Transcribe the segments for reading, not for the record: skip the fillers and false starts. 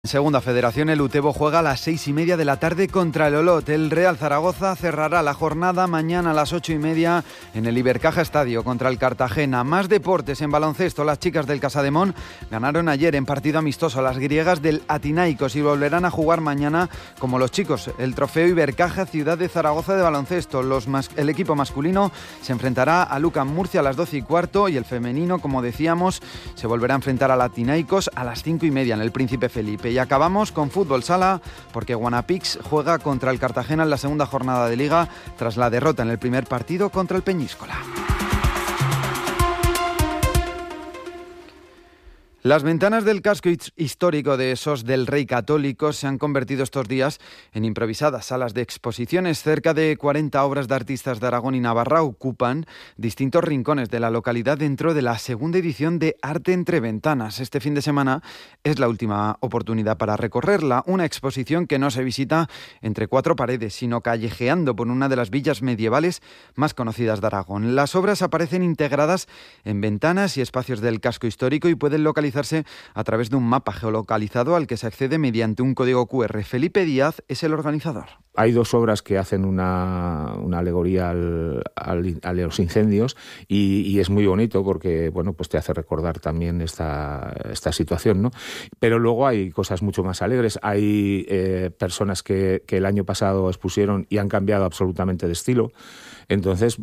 En Segunda Federación, el Utebo juega a las 6:30 de la tarde contra el Olot. El Real Zaragoza cerrará la jornada mañana a las 8:30 en el Ibercaja Estadio contra el Cartagena. Más deportes en baloncesto. Las chicas del Casademón ganaron ayer en partido amistoso a las griegas del Athinaikos y volverán a jugar mañana como los chicos. El trofeo Ibercaja Ciudad de Zaragoza de baloncesto. El equipo masculino se enfrentará a Lucan Murcia a las 12:15 y el femenino, como decíamos, se volverá a enfrentar al Athinaikos a las 5:30 en el Príncipe Felipe. Y acabamos con fútbol sala porque Guanapix juega contra el Cartagena en la segunda jornada de Liga tras la derrota en el primer partido contra el Peñíscola. Las ventanas del casco histórico de Sos del Rey Católico se han convertido estos días en improvisadas salas de exposiciones. Cerca de 40 obras de artistas de Aragón y Navarra ocupan distintos rincones de la localidad dentro de la segunda edición de Arte entre Ventanas. Este fin de semana es la última oportunidad para recorrerla, una exposición que no se visita entre cuatro paredes, sino callejeando por una de las villas medievales más conocidas de Aragón. Las obras aparecen integradas en ventanas y espacios del casco histórico y pueden localizarse a través de un mapa geolocalizado al que se accede mediante un código QR. Felipe Díaz es el organizador. Hay dos obras que hacen una alegoría a los incendios y es muy bonito porque bueno, pues te hace recordar también esta situación, ¿no? Pero luego hay cosas mucho más alegres. Hay personas que el año pasado expusieron y han cambiado absolutamente de estilo. Entonces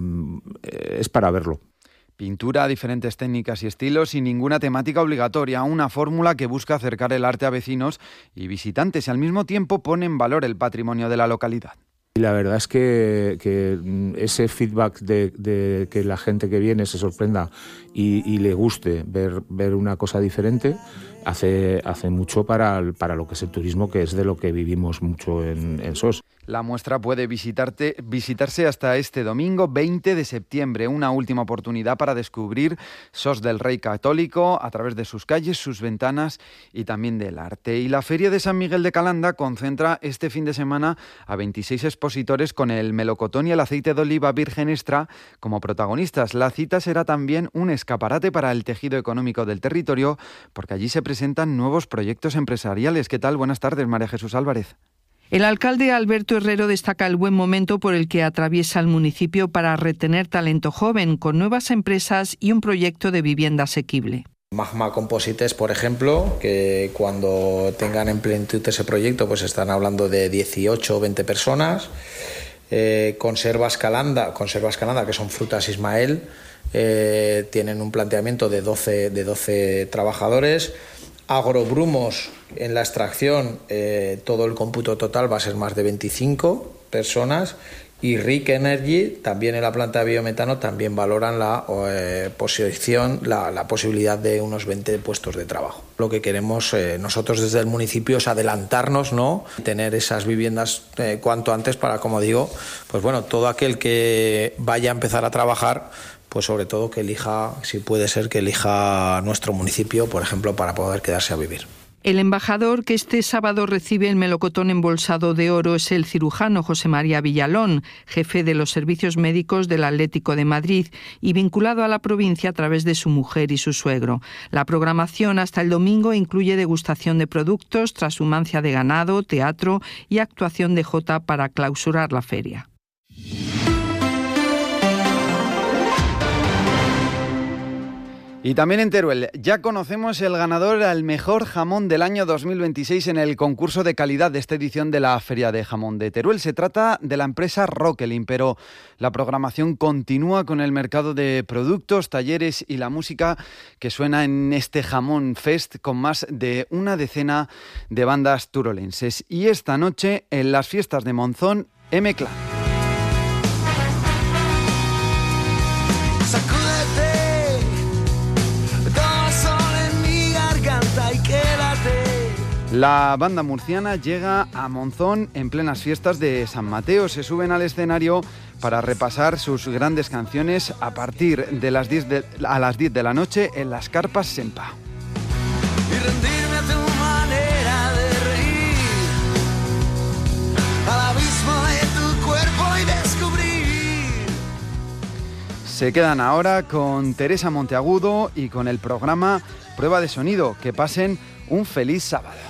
es para verlo. Pintura, diferentes técnicas y estilos y ninguna temática obligatoria, una fórmula que busca acercar el arte a vecinos y visitantes y al mismo tiempo pone en valor el patrimonio de la localidad. Y la verdad es que ese feedback de que la gente que viene se sorprenda y le guste ver una cosa diferente hace mucho para lo que es el turismo, que es de lo que vivimos mucho en SOS. La muestra puede visitarse hasta este domingo 20 de septiembre, una última oportunidad para descubrir Sos del Rey Católico a través de sus calles, sus ventanas y también del arte. Y la Feria de San Miguel de Calanda concentra este fin de semana a 26 expositores con el melocotón y el aceite de oliva virgen extra como protagonistas. La cita será también un escaparate para el tejido económico del territorio porque allí se presentan nuevos proyectos empresariales. ¿Qué tal? Buenas tardes, María Jesús Álvarez. El alcalde Alberto Herrero destaca el buen momento por el que atraviesa el municipio para retener talento joven con nuevas empresas y un proyecto de vivienda asequible. Magma Composites, por ejemplo, que cuando tengan en plenitud ese proyecto pues están hablando de 18 o 20 personas. Conservas Calanda, que son frutas Ismael, tienen un planteamiento de 12 trabajadores. Agrobrumos, en la extracción, todo el cómputo total va a ser más de 25 personas. Y Rick Energy, también en la planta de biometano, también valoran la posibilidad de unos 20 puestos de trabajo. Lo que queremos nosotros desde el municipio es adelantarnos, ¿no? Tener esas viviendas cuanto antes para, como digo, pues bueno, todo aquel que vaya a empezar a trabajar, pues sobre todo que elija, si puede ser, que elija nuestro municipio, por ejemplo, para poder quedarse a vivir. El embajador que este sábado recibe el melocotón embolsado de oro es el cirujano José María Villalón, jefe de los servicios médicos del Atlético de Madrid y vinculado a la provincia a través de su mujer y su suegro. La programación hasta el domingo incluye degustación de productos, trashumancia de ganado, teatro y actuación de jota para clausurar la feria. Y también en Teruel, ya conocemos el ganador al mejor jamón del año 2026 en el concurso de calidad de esta edición de la Feria de Jamón de Teruel. Se trata de la empresa Rockelin, pero la programación continúa con el mercado de productos, talleres y la música que suena en este Jamón Fest con más de una decena de bandas turolenses. Y esta noche, en las fiestas de Monzón, M-Clan. La banda murciana llega a Monzón en plenas fiestas de San Mateo. Se suben al escenario para repasar sus grandes canciones a partir de las 10 de la noche en las carpas Sempa. Y rendirme a tu manera de reír, al abismo de tu cuerpo y descubrir. Se quedan ahora con Teresa Monteagudo y con el programa Prueba de Sonido. Que pasen un feliz sábado.